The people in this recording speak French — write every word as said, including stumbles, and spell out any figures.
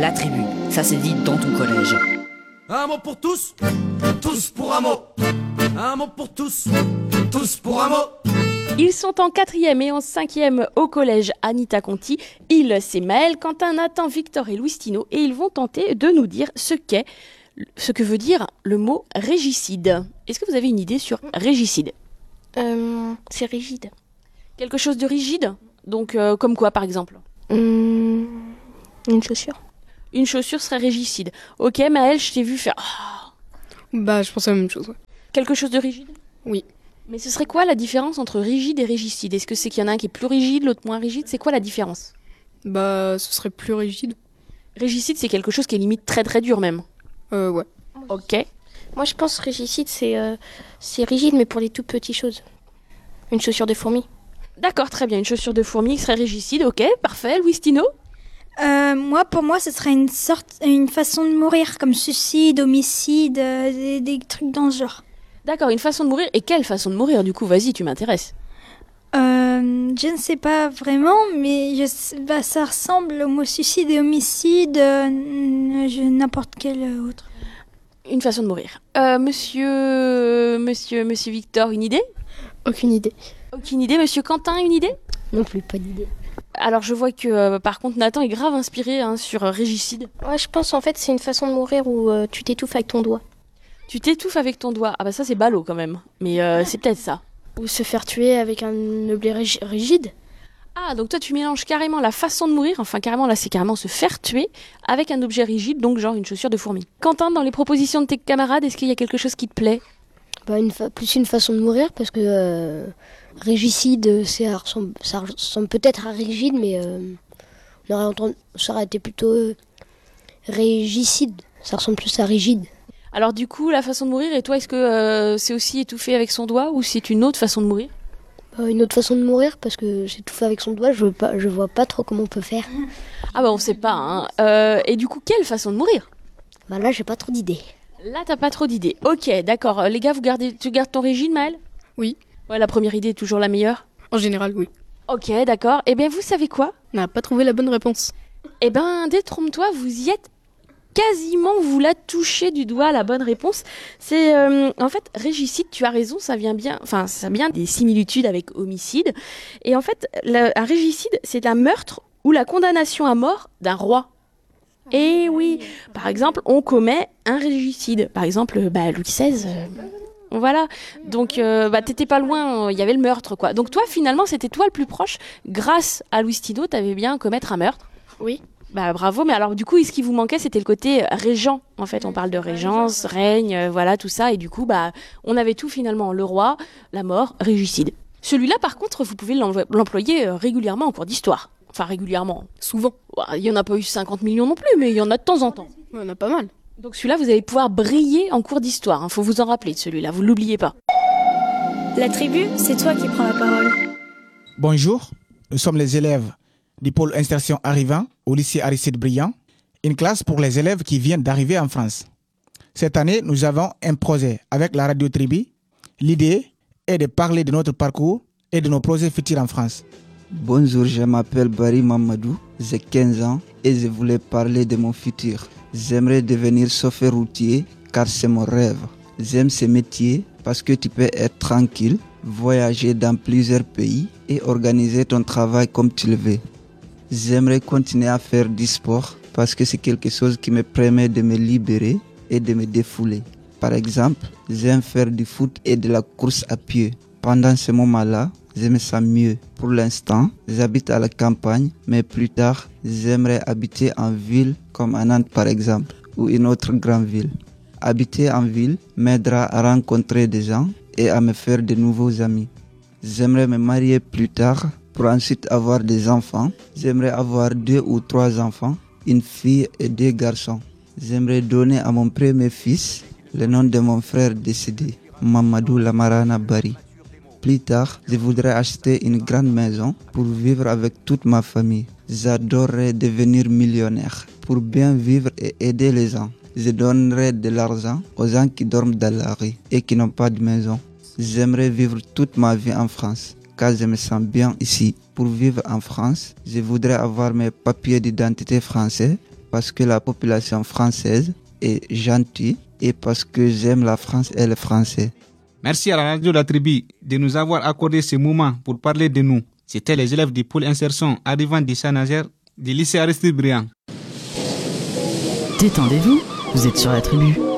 la tribu. Ça c'est dit dans ton collège. Un mot pour tous, tous pour un mot. Un mot pour tous, tous pour un mot. Ils sont en quatrième et en cinquième au collège Anita Conti. Ils, c'est Maël, Quentin, Nathan, Victor et Louis Tino. Et ils vont tenter de nous dire ce qu'est, ce que veut dire le mot régicide. Est-ce que vous avez une idée sur régicide ? euh, C'est rigide. Quelque chose de rigide ? Donc, euh, comme quoi, par exemple ? Hum, Une chaussure. Une chaussure serait régicide. Ok, Maël, je t'ai vu faire... Oh. Bah, je pense à la même chose, ouais. Quelque chose de rigide ? Oui. Mais ce serait quoi la différence entre rigide et régicide ? Est-ce que c'est qu'il y en a un qui est plus rigide, l'autre moins rigide ? C'est quoi la différence ? Bah, ce serait plus rigide. Régicide, c'est quelque chose qui est limite très très dur même. Euh, ouais. Ok. Moi, je pense rigicide, c'est euh, c'est rigide, mais pour les toutes petites choses. Une chaussure de fourmi. D'accord, très bien. Une chaussure de fourmi serait régicide. Ok, parfait. Louis Tino ? Euh, moi, pour moi, ce serait une sorte, une façon de mourir, comme suicide, homicide, euh, des, des trucs dans ce genre. D'accord, une façon de mourir. Et quelle façon de mourir, du coup ? Vas-y, tu m'intéresses. Euh, je ne sais pas vraiment, mais je sais, bah, ça ressemble au mot suicide et homicide, euh, je, n'importe quel autre. Une façon de mourir. Euh, monsieur... Monsieur... Monsieur Victor, une idée ? Aucune idée. Aucune idée. Monsieur Quentin, une idée ? Non plus, pas d'idée. Alors, je vois que, euh, par contre, Nathan est grave inspiré hein, sur euh, régicide. Ouais, je pense en fait c'est une façon de mourir où euh, tu t'étouffes avec ton doigt. Tu t'étouffes avec ton doigt. Ah bah ça, c'est ballot quand même. Mais euh, c'est peut-être ça. Ou se faire tuer avec un objet rig- rigide. Ah, donc toi, tu mélanges carrément la façon de mourir, enfin carrément, là, c'est carrément se faire tuer avec un objet rigide, donc genre une chaussure de fourmi. Quentin, dans les propositions de tes camarades, est-ce qu'il y a quelque chose qui te plaît ? Bah, une fa- plus une façon de mourir, parce que euh, régicide, c'est, ça ressemble, ça ressemble peut-être à rigide, mais euh, on aurait entendu, ça aurait été plutôt euh, régicide, ça ressemble plus à rigide. Alors du coup, la façon de mourir, et toi, est-ce que euh, c'est aussi étouffé avec son doigt, ou c'est une autre façon de mourir ? Bah, une autre façon de mourir, parce que s'étouffer avec son doigt, je, veux pas, je vois pas trop comment on peut faire. Ah bah on sait pas, hein. Euh, et du coup, quelle façon de mourir ? Bah là, j'ai pas trop d'idées. Là, t'as pas trop d'idées. Ok, d'accord. Euh, Les gars, vous gardez, tu gardes ton régime, Maël ? Oui. Ouais, la première idée est toujours la meilleure. En général, oui. Ok, d'accord. Eh bien, vous savez quoi ? On n'a pas trouvé la bonne réponse. Eh ben, détrompe-toi, vous y êtes quasiment, vous la touchez du doigt, la bonne réponse. C'est, euh, en fait, régicide, tu as raison, ça vient bien, enfin, ça vient des similitudes avec homicide. Et en fait, le, un régicide, c'est un meurtre ou la condamnation à mort d'un roi. Et oui, par exemple, on commet un régicide. Par exemple, bah, Louis seize... Euh, Voilà, donc euh, bah, t'étais pas loin, il y avait le meurtre quoi. Donc toi finalement c'était toi le plus proche, grâce à Louis Tino, t'avais bien commettre un meurtre. Oui. Bah bravo, mais alors du coup ce qui vous manquait c'était le côté régent, en fait on parle de régence, règne, euh, voilà tout ça, et du coup bah on avait tout finalement, le roi, la mort, régicide. Celui-là par contre vous pouvez l'employer, l'employer euh, régulièrement en cours d'histoire, enfin régulièrement. Souvent. Il y en a pas eu cinquante millions non plus, mais il y en a de temps en temps. Ouais, on a pas mal. Donc celui-là, vous allez pouvoir briller en cours d'histoire. Il hein. faut vous en rappeler de celui-là, vous l'oubliez pas. La tribu, c'est toi qui prends la parole. Bonjour, nous sommes les élèves du pôle insertion arrivant au lycée Aristide Briand, une classe pour les élèves qui viennent d'arriver en France. Cette année, nous avons un projet avec la radio Tribu. L'idée est de parler de notre parcours et de nos projets futurs en France. Bonjour, je m'appelle Barry Mamadou, j'ai quinze ans et je voulais parler de mon futur. J'aimerais devenir chauffeur routier car c'est mon rêve. J'aime ce métier parce que tu peux être tranquille, voyager dans plusieurs pays et organiser ton travail comme tu le veux. J'aimerais continuer à faire du sport parce que c'est quelque chose qui me permet de me libérer et de me défouler. Par exemple, j'aime faire du foot et de la course à pied. Pendant ce moment-là, je me sens mieux. Pour l'instant, j'habite à la campagne, mais plus tard, j'aimerais habiter en ville comme à Nantes par exemple, ou une autre grande ville. Habiter en ville m'aidera à rencontrer des gens et à me faire de nouveaux amis. J'aimerais me marier plus tard pour ensuite avoir des enfants. J'aimerais avoir deux ou trois enfants, une fille et deux garçons. J'aimerais donner à mon premier fils le nom de mon frère décédé, Mamadou Lamarana Bari. Plus tard, je voudrais acheter une grande maison pour vivre avec toute ma famille. J'adorerais devenir millionnaire pour bien vivre et aider les gens. Je donnerais de l'argent aux gens qui dorment dans la rue et qui n'ont pas de maison. J'aimerais vivre toute ma vie en France car je me sens bien ici. Pour vivre en France, je voudrais avoir mes papiers d'identité français parce que la population française est gentille et parce que j'aime la France et les Français. Merci à la radio La Tribu de nous avoir accordé ce moment pour parler de nous. C'était les élèves du pôle insertion arrivant du Saint-Nazaire du lycée Aristide Briand. Détendez-vous, vous êtes sur La Tribu.